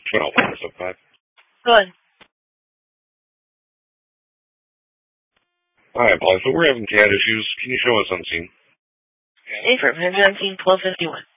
Well, what's up, bud? Good. Hi, Paul. So we're having CAD issues. Can you show us on scene? Affirmative, 1251.